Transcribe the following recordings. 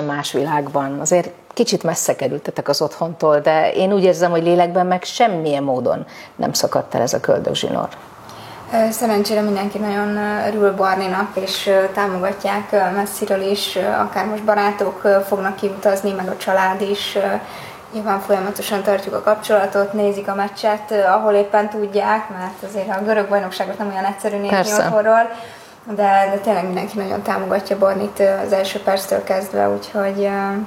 teljesen más világban. Azért kicsit messze kerültetek az otthontól, de én úgy érzem, hogy lélekben meg semmilyen módon nem szakadt el ez a köldögzsinór. Szerencsére mindenki nagyon örül Barninak, és támogatják messziről is, akár most barátok fognak kiutazni, meg a család is. Nyilván folyamatosan tartjuk a kapcsolatot, nézik a meccset, ahol éppen tudják, mert azért a görög bajnokságot nem olyan egyszerű nézni otthonról, de tényleg mindenki nagyon támogatja Barnit az első perctől kezdve, úgyhogy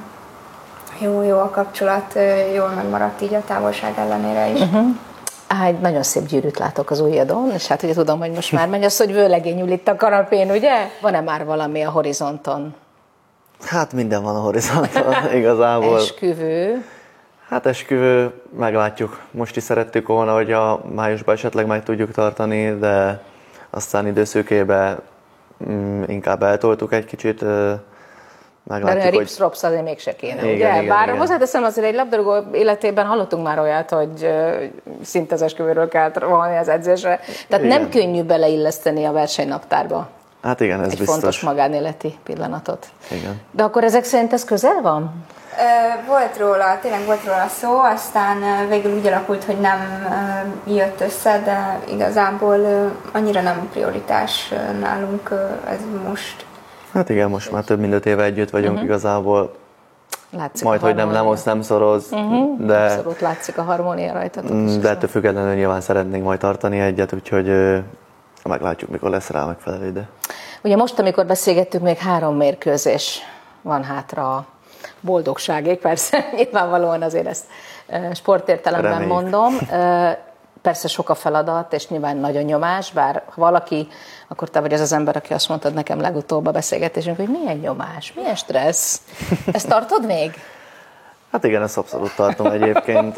jó a kapcsolat, jól megmaradt így a távolság ellenére is. Egy nagyon szép gyűrűt látok az ujjadon, és hát ugye tudom, hogy most már megy az, hogy vőlegény ül itt a kanapén, ugye? Van-e már valami a horizonton? Hát minden van a horizonton, igazából. Esküvő? Hát esküvő, meglátjuk. Most is szerettük volna, hogy a májusban esetleg meg tudjuk tartani, de aztán időszűkében inkább eltoltuk egy kicsit. Meglátjuk, de a rips-rops azért mégse kéne, ugye? Bár hozzáteszem, azért egy labdarúgó életében hallottunk már olyat, hogy szinte az esküvőről kellett rohanni az edzésre. Tehát nem könnyű beleilleszteni a versenynaptárba. Hát igen, ez egy biztos. Fontos magánéleti pillanatot. Igen. De akkor ezek szerint ez közel van? Tényleg volt róla szó, aztán végül úgy alakult, hogy nem jött össze, de igazából annyira nem prioritás nálunk ez most. Hát igen, most már több mint 5 éve együtt vagyunk igazából. Látszik majd, hogy nem szoroz, de... Abszolút látszik a harmónia rajtatok. De ettől függetlenül nyilván szeretnénk majd tartani egyet, úgyhogy meglátjuk, mikor lesz rá megfelelő idő. Ugye most, amikor beszélgettük, még 3 mérkőzés van hátra a boldogságig, persze nyilvánvalóan azért ezt sportértelemben mondom. Persze sok a feladat, és nyilván nagyon nyomás, bár ha valaki, akkor te vagy az az ember, aki azt mondtad nekem legutóbb a beszélgetésünk, hogy milyen nyomás, milyen stressz. Ezt tartod még? Hát igen, ezt abszolút tartom egyébként.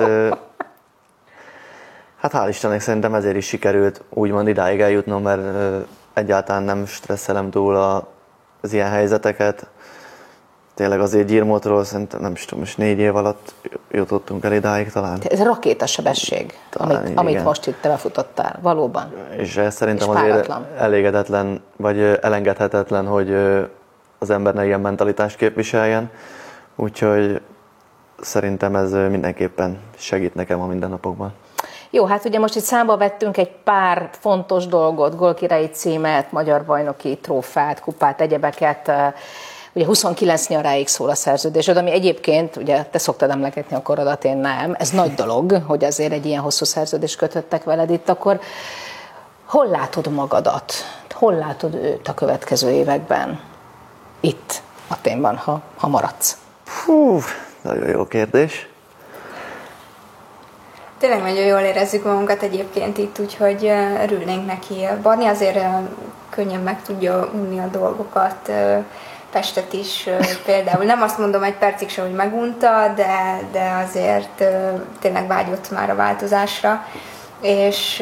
Hát hál' Istennek szerintem ezért is sikerült úgymond idáig eljutnom, mert egyáltalán nem stresszelem túl az ilyen helyzeteket. Tényleg azért gyírmódról szerintem nem is tudom, most 4 év alatt jutottunk el idáig talán. Ez rakétasebesség, amit most itt te befutottál, valóban. És szerintem azért elégedetlen, vagy elengedhetetlen, hogy az ember ne ilyen mentalitást képviseljen. Úgyhogy szerintem ez mindenképpen segít nekem a mindennapokban. Jó, hát ugye most itt számba vettünk egy pár fontos dolgot, gólkirályi címet, magyar bajnoki trófát, kupát, egyebeket. Ugye 29 nyaráig szól a szerződésed, ami egyébként, ugye te szoktad emlegetni a korodat, én nem. Ez nagy dolog, hogy azért egy ilyen hosszú szerződést kötöttek veled itt, akkor hol látod magadat? Hol látod őt a következő években? Itt, Athénban, ha maradsz. Hú, nagyon jó kérdés. Tényleg nagyon jól érezzük magunkat egyébként itt, úgyhogy örülnénk neki. Barni azért könnyen meg tudja unni a dolgokat, Pestet is például. Nem azt mondom egy percig sem, hogy megunta, de azért tényleg vágyott már a változásra. És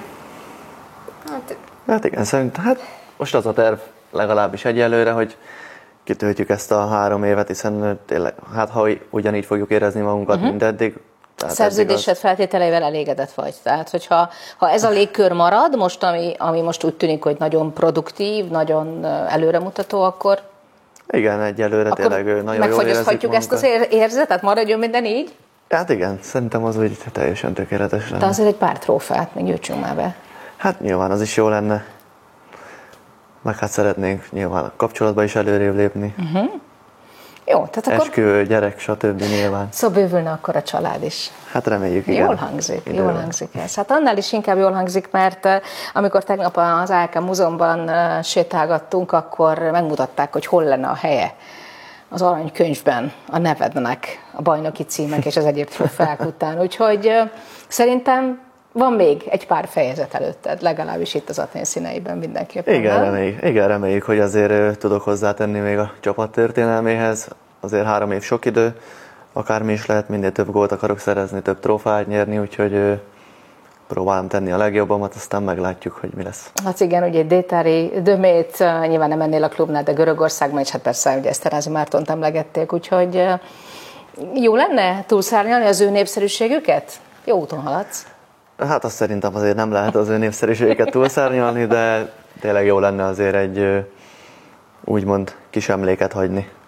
hát igen, szerintem most az a terv legalábbis egyelőre, hogy kitöltjük ezt a 3 évet, hiszen tényleg, hát ha ugyanígy fogjuk érezni magunkat, mint eddig. Szerződésed feltételeivel elégedett vagy. Tehát, hogyha ez a légkör marad, most, ami most úgy tűnik, hogy nagyon produktív, nagyon előremutató, akkor... Igen, egyelőre tényleg nagyon jól érezzük megfagyaszthatjuk ezt az érzetet? Maradjon minden így? Hát igen, szerintem az úgy teljesen tökéletes lenne. De azért egy pár trófát még gyűjtsünk már be. Hát nyilván az is jó lenne. Meg hát szeretnénk nyilván a kapcsolatban is előrébb lépni. Jó, tehát akkor... Esküvő, gyerek, stb. Nyilván. Szóval bővülne akkor a család is. Hát reméljük, igen. Jól hangzik ez. Hát annál is inkább jól hangzik, mert amikor tegnap az ALK Múzeumban sétálgattunk, akkor megmutatták, hogy hol lenne a helye az aranykönyvben a nevednek, a bajnoki címek és az egyéb trófeák után. Úgyhogy szerintem van még egy pár fejezet előtted, legalábbis itt az Athén színeiben mindenképpen. Igen, reméljük, hogy azért tudok hozzátenni még a csapat történelméhez. Azért 3 év sok idő, akármi is lehet, minél több gólt akarok szerezni, több trófát nyerni, úgyhogy próbálom tenni a legjobbamat, aztán meglátjuk, hogy mi lesz. Hát igen, ugye Détári Dömét nyilván nem ennél a klubnál, de Görögországban is, hát persze ugye Eszterázy Mártont emlegették, úgyhogy jó lenne túlszárnyalni az ő népszerűségüket? Jó úton haladsz. Hát azt szerintem azért nem lehet az ő népszerűségüket túlszárnyalni, de tényleg jó lenne azért egy úgymond kis emléket hagyni.